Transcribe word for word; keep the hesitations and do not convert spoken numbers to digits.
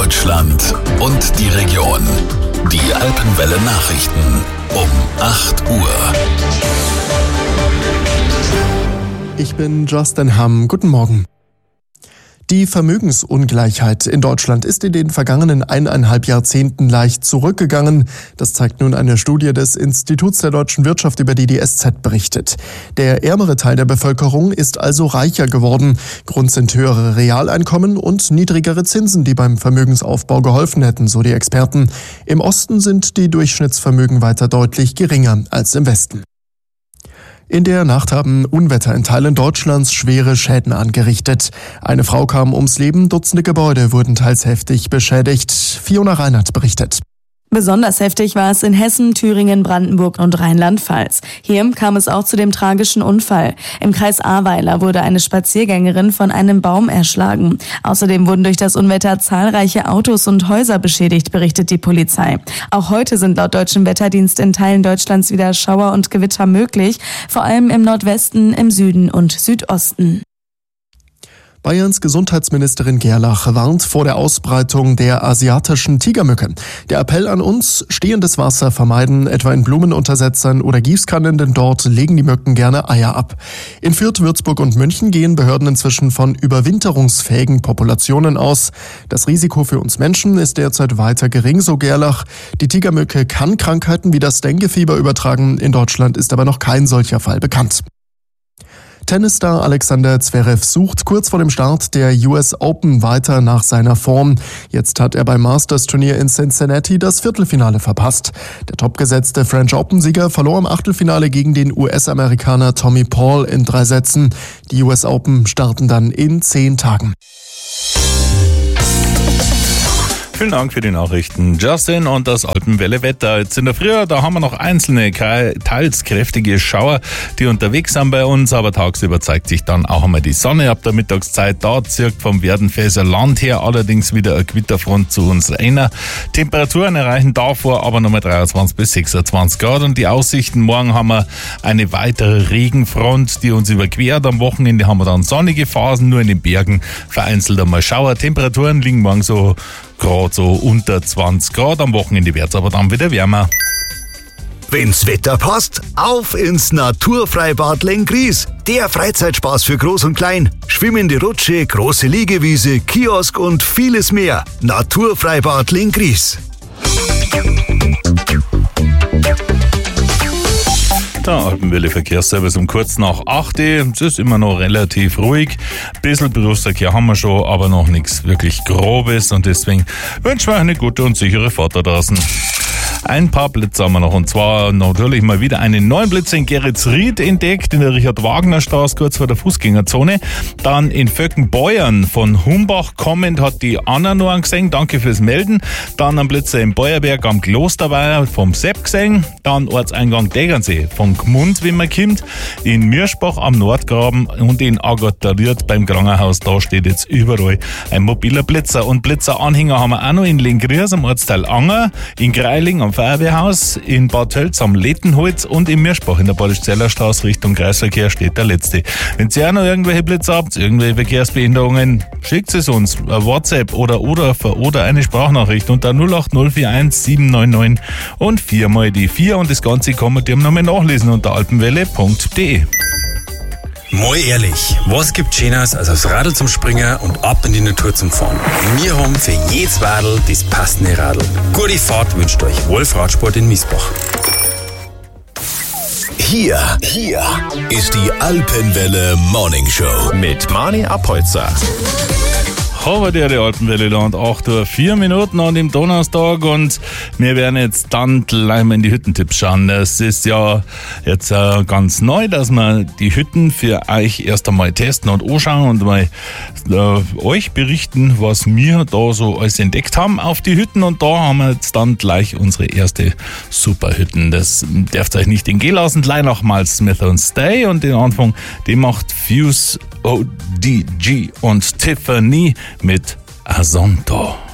Deutschland und die Region. Die Alpenwelle Nachrichten um acht Uhr. Ich bin Justin Hamm. Guten Morgen. Die Vermögensungleichheit in Deutschland ist in den vergangenen eineinhalb Jahrzehnten leicht zurückgegangen. Das zeigt nun eine Studie des Instituts der deutschen Wirtschaft, über die die S Z berichtet. Der ärmere Teil der Bevölkerung ist also reicher geworden. Grund sind höhere Realeinkommen und niedrigere Zinsen, die beim Vermögensaufbau geholfen hätten, so die Experten. Im Osten sind die Durchschnittsvermögen weiter deutlich geringer als im Westen. In der Nacht haben Unwetter in Teilen Deutschlands schwere Schäden angerichtet. Eine Frau kam ums Leben, Dutzende Gebäude wurden teils heftig beschädigt. Fiona Reinhardt berichtet. Besonders heftig war es in Hessen, Thüringen, Brandenburg und Rheinland-Pfalz. Hier kam es auch zu dem tragischen Unfall. Im Kreis Ahrweiler wurde eine Spaziergängerin von einem Baum erschlagen. Außerdem wurden durch das Unwetter zahlreiche Autos und Häuser beschädigt, berichtet die Polizei. Auch heute sind laut deutschem Wetterdienst in Teilen Deutschlands wieder Schauer und Gewitter möglich, vor allem im Nordwesten, im Süden und Südosten. Bayerns Gesundheitsministerin Gerlach warnt vor der Ausbreitung der asiatischen Tigermücke. Der Appell an uns, stehendes Wasser vermeiden, etwa in Blumenuntersetzern oder Gießkannen, denn dort legen die Mücken gerne Eier ab. In Fürth, Würzburg und München gehen Behörden inzwischen von überwinterungsfähigen Populationen aus. Das Risiko für uns Menschen ist derzeit weiter gering, so Gerlach. Die Tigermücke kann Krankheiten wie das Denguefieber übertragen. In Deutschland ist aber noch kein solcher Fall bekannt. Tennisstar Alexander Zverev sucht kurz vor dem Start der U S Open weiter nach seiner Form. Jetzt hat er beim Masters-Turnier in Cincinnati das Viertelfinale verpasst. Der topgesetzte French Open-Sieger verlor im Achtelfinale gegen den U S-Amerikaner Tommy Paul in drei Sätzen. Die U S Open starten dann in zehn Tagen. Vielen Dank für die Nachrichten, Justin. Und das Alpenwelle-Wetter. Jetzt in der Früh, da haben wir noch einzelne, teils kräftige Schauer, die unterwegs sind bei uns, aber tagsüber zeigt sich dann auch einmal die Sonne ab der Mittagszeit. Da zirkt vom Werdenfelser Land her allerdings wieder eine Gewitterfront zu uns rein. Temperaturen erreichen davor aber nochmal dreiundzwanzig bis sechsundzwanzig Grad und die Aussichten, morgen haben wir eine weitere Regenfront, die uns überquert. Am Wochenende haben wir dann sonnige Phasen, nur in den Bergen vereinzelt einmal Schauer. Temperaturen liegen morgen so gerade so unter zwanzig Grad, am Wochenende wird es aber dann wieder wärmer. Wenn's Wetter passt, auf ins Naturfreibad Lenggries. Der Freizeitspaß für Groß und Klein. Schwimmende Rutsche, große Liegewiese, Kiosk und vieles mehr. Naturfreibad Lenggries. Der Alpenwelle Verkehrsservice um kurz nach acht. Es ist immer noch relativ ruhig. Ein bisschen Berufsverkehr haben wir schon, aber noch nichts wirklich Grobes. Und deswegen wünschen wir eine gute und sichere Fahrt da draußen. Ein paar Blitze haben wir noch, und zwar natürlich mal wieder einen neuen Blitz in Geretsried entdeckt, in der Richard-Wagner-Straße, kurz vor der Fußgängerzone. Dann in Vöckenbeuern von Humbach kommend hat die Anna noch einen gesehen, danke fürs Melden. Dann ein Blitzer in Beuerberg am Klosterweiher vom Sepp gesehen. Dann Ortseingang Degernsee von Gmund, wenn man kommt. In Mirschbach am Nordgraben und in Agatariert beim Krankenhaus, da steht jetzt überall ein mobiler Blitzer. Und Blitzeranhänger haben wir auch noch in Lenggries am Ortsteil Anger, in Greiling am Feuerwehrhaus, in Bad Tölz am Lettenholz und in Mirschbach in der Badischzeller Straße Richtung Kreisverkehr steht der letzte. Wenn ihr auch noch irgendwelche Blitze habt, irgendwelche Verkehrsbehinderungen, schickt es uns, ein WhatsApp oder oder oder eine Sprachnachricht unter null acht null vier eins sieben neun neun und vier mal die vier, und das Ganze kann man dir nochmal nachlesen unter alpenwelle punkt de. Mal ehrlich, was gibt Schöneres als aufs Radl zum Springen und ab in die Natur zum Fahren? Wir haben für jedes Radl das passende Radl. Gute Fahrt wünscht euch Wolf Radsport in Miesbach. Hier, hier ist die Alpenwelle Morning Show mit Mani Apolzer. Aber der die Alpenwelle Land, acht Uhr vier Minuten an dem Donnerstag, und wir werden jetzt dann gleich mal in die Hüttentipps schauen. Es ist ja jetzt äh, ganz neu, dass wir die Hütten für euch erst einmal testen und anschauen und mal äh, euch berichten, was wir da so alles entdeckt haben auf die Hütten. Und da haben wir jetzt dann gleich unsere erste Superhütten. Das dürft ihr euch nicht entgehen lassen. Gleich nochmal Smith and Stay, und den Anfang, den macht Fuse O D G und Tiffany mit Asonto.